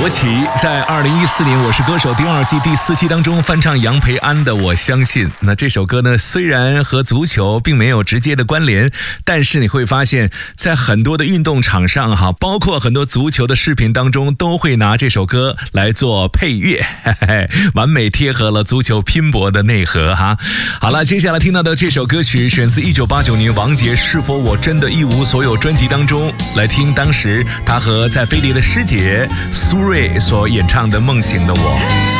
国旗在2014年《我是歌手》第2季第4期当中翻唱杨培安的《我相信》。那这首歌呢，虽然和足球并没有直接的关联，但是你会发现在很多的运动场上哈，包括很多足球的视频当中都会拿这首歌来做配乐，完美贴合了足球拼搏的内核哈。好了，接下来听到的这首歌曲选自1989年王杰《是否我真的一无所有》专辑当中，来听当时他和在飞碟的师姐苏芮所演唱的《梦醒的我》。